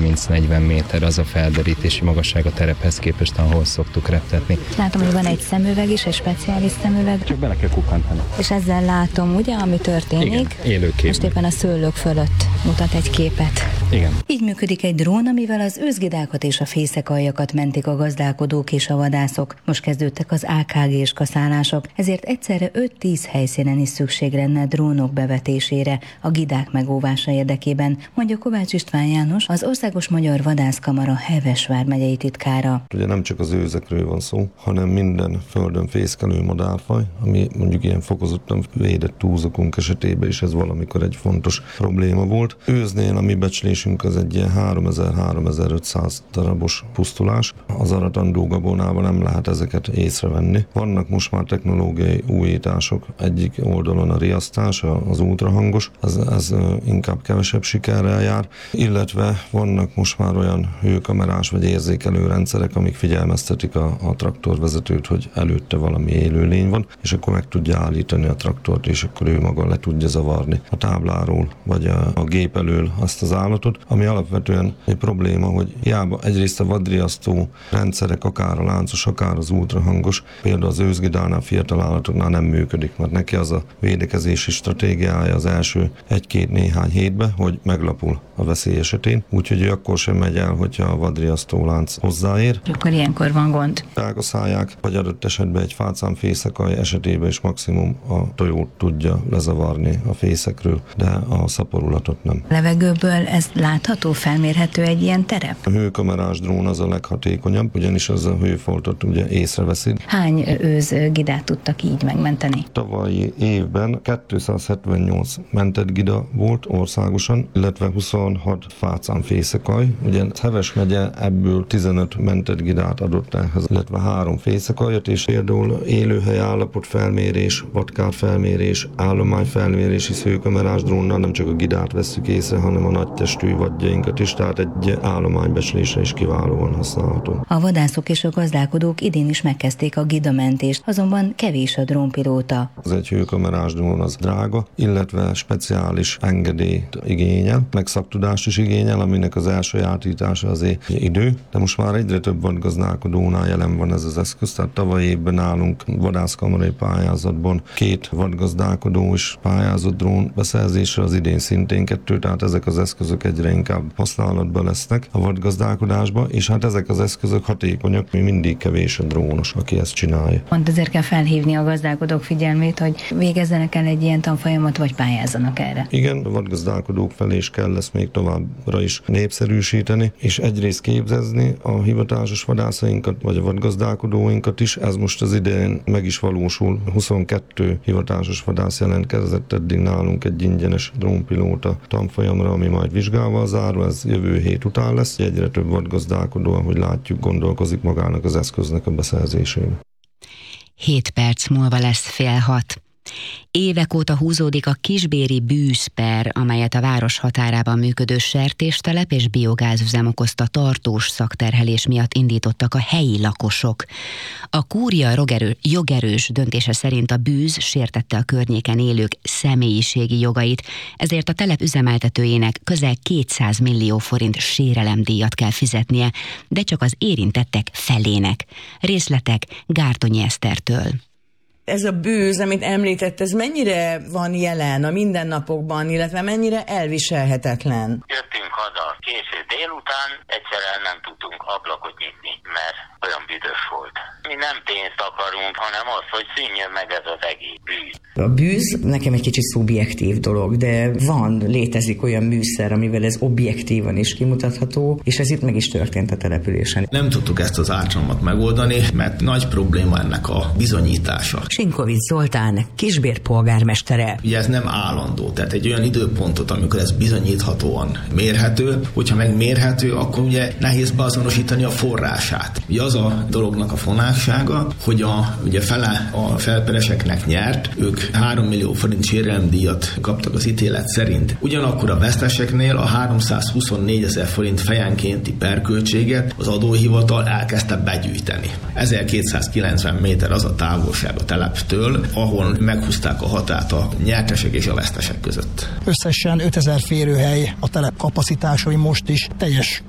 30-40 méter az a felderítési magasság a terephez képest, ahol szoktuk reptetni. Látom, hogy van egy szemüveg is, egy speciális szemüveg. Csak bele kell kukkantani. És ezzel látom, ugye, ami történik? Igen, élőkép. Most éppen a szőlők fölött mutat egy képet. Igen. Így működik egy drón, amivel az őszgidákat és a fészekaljakat mentik a gazdálkodók és a vadászok. Most kezdődtek az AKG-s kaszálások, ezért egyszerre 5-10 helyszínen is szükség lenne drónok bevetésére a gidák megóvása érdekében, mondja Kovács István János, az Országos Magyar Vadászkamara Heves vármegyei titkára. Ugye nem csak az őzekről van szó, hanem minden földön fészkelő madárfaj, ami mondjuk ilyen fokozottan védett túzokunk esetében is ez valamikor egy fontos probléma volt. Őznél a mi becslésünk az egy ilyen 3000-3500 darabos pusztulás. Az aratandó gabonában nem lehet ezeket észrevenni. Vannak most már technológiai újítások. Egyik oldalon a riasztás, az ultrahangos, ez inkább kevesebb sikerrel jár, illetve vannak most már olyan hőkamerás vagy érzékelő rendszerek, amik figyelmeztetik a traktorvezetőt, hogy előtte valami élőlény van, és akkor meg tudja állítani a traktort, és akkor ő maga le tudja zavarni a tábláról, vagy a gép elől azt az állatot, ami alapvetően egy probléma, hogy hiába egyrészt a vadriasztó rendszerek, akár a láncos, akár az ultrahangos, például az őszgidánál, fiatal állatoknál nem működik, mert neki az a védekezési stratégiája az első néhány hétben, hogy meglapul a veszély esetén, úgyhogy ő akkor sem megy el, hogyha a vadriasztó lánc hozzáér. Akkor ilyenkor van gond. Elkaszálják, vagy adott esetben egy fácánfészekaj esetében is maximum a tojót tudja lezavarni a fészekről, de a szaporulatot nem. Levegőből ez látható, felmérhető egy ilyen terep? A hőkamerás drón az a leghatékonyabb, ugyanis az a hőfoltot ugye észreveszi. Hány őzgidát tudtak így megmenteni? Tavalyi évben 278 mentett gida volt országosan, illetve 26 fácánfészekaj. Ugye Heves megye ebből 15 mentett gidát adott ehhez, illetve 3 fészekajat, és például élőhely állapot felmérés, vadkár felmérés, állományfelmérés is hőkamerás drónnal nem csak a gidát vesszük észre, hanem a nagy testű vadjainkat is, tehát egy állománybecslésre is kiválóan használható. A vadászok és a gazdálkodók idén is megkezdték a gidamentést, azonban kevés a drónpilóta. Az egy hőkamerás drón az drága, illetve speciális engedélyt igényel, meg szaktudást is igényel, aminek az elsajátítása azért idő, de most már egyre több vadgazdálkodónál jelen van ez az eszköz, tehát tavaly évben nálunk vadászkamarai pályázatban 2 vadgazdálkodó is pályázott drón beszerzésre, az idén szintén 2, tehát ezek az eszközök egyre inkább használatban lesznek a vadgazdálkodásba, és hát ezek az eszközök hatékonyak, mi mindig kevés a drónos, aki ezt csinálja. Pont ezért kell felhívni a gazdálkodók figyelmét, hogy végezzenek el egy ilyen tanfolyamot, vagy pályázzanak erre. Igen, a vadgazdálkodók felé is kell lesz még továbbra is népszerűsíteni, és egyrészt képzezni a hivatásos vadászainkat, vagy a vadgazdálkodóinkat is. Ez most az idején meg is valósul. 22 hivatásos vadász jelentkezett eddig nálunk egy ingyenes drónpilóta tanfolyamra, ami majd vizsgálva zárul, ez jövő hét után lesz. Egyre több vadgazdálkodó, ahogy látjuk, gondolkozik magának az eszköznek a beszerzésén. 7 perc múlva lesz 5:30. Évek óta húzódik a kisbéri bűzper, amelyet a város határában működő sertéstelep és biogázüzem okozta tartós szakterhelés miatt indítottak a helyi lakosok. A kúria jogerős döntése szerint a bűz sértette a környéken élők személyiségi jogait, ezért a telep üzemeltetőjének közel 200 millió forint sérelemdíjat kell fizetnie, de csak az érintettek felének. Részletek Gártonyi Esztertől. Ez a bűz, amit említett, ez mennyire van jelen a mindennapokban, illetve mennyire elviselhetetlen? Jöttünk haza késő délután, egyszerűen nem tudtunk ablakot nyitni, mert olyan büdös volt. Mi nem pénzt akarunk, hanem az, hogy szűnjön meg ez az egész bűz. A bűz nekem egy kicsit szubjektív dolog, de létezik olyan műszer, amivel ez objektívan is kimutatható, és ez itt meg is történt a településen. Nem tudtuk ezt az ártalmat megoldani, mert nagy probléma ennek a bizonyítása. Sinkovics Zoltán, Kisbér polgármestere. Ugye ez nem állandó, tehát egy olyan időpontot, amikor ez bizonyíthatóan mérhető, hogyha meg mérhető, akkor ugye nehéz beazonosítani a forrását. Ugye az a dolognak a fonássága, hogy ugye fele a felpereseknek nyert, ők 3 millió forint sérelemdíjat kaptak az ítélet szerint. Ugyanakkor a veszteseknél a 324 000 forint fejenkénti perköltséget az adóhivatal elkezdte begyűjteni. 1290 méter az a távolság a teleptől, ahol meghúzták a határt a nyertesek és a vesztesek között. Összesen 5000 férőhely a telep kapacitása, most is teljes